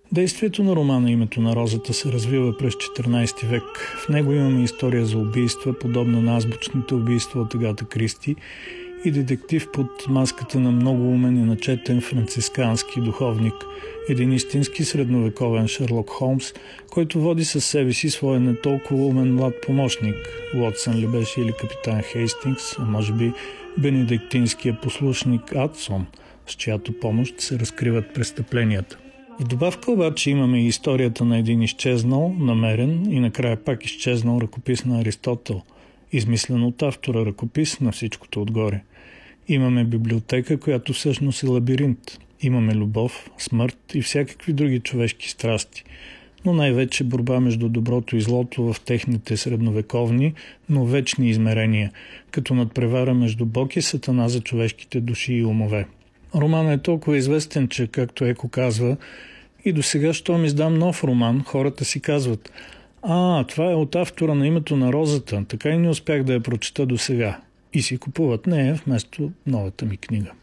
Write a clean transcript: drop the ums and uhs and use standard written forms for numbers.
Действието на романа «Името на розата» се развива през 14 век. В него имаме история за убийства, подобна на азбучните убийства от Агата Кристи, и детектив под маската на много умен и начетен францискански духовник, един истински средновековен Шерлок Холмс, който води със себе си своя не толкова умен млад помощник. Уотсън ли беше или капитан Хейстингс, а може би бенедиктинския послушник Адсон, с чиято помощ се разкриват престъпленията. В добавка обаче имаме и историята на един изчезнал, намерен и накрая пак изчезнал ръкопис на Аристотел, измислен от автора ръкопис на всичкото отгоре. Имаме библиотека, която всъщност е лабиринт. Имаме любов, смърт и всякакви други човешки страсти, но най-вече борба между доброто и злото в техните средновековни, но вечни измерения, като надпревара между Бог и Сатана за човешките души и умове. Романът е толкова известен, че, както Еко казва, и до сега, щом издам нов роман, хората си казват: това е от автора на «Името на розата», така и не успях да я прочета до сега. И си купуват нея вместо новата ми книга.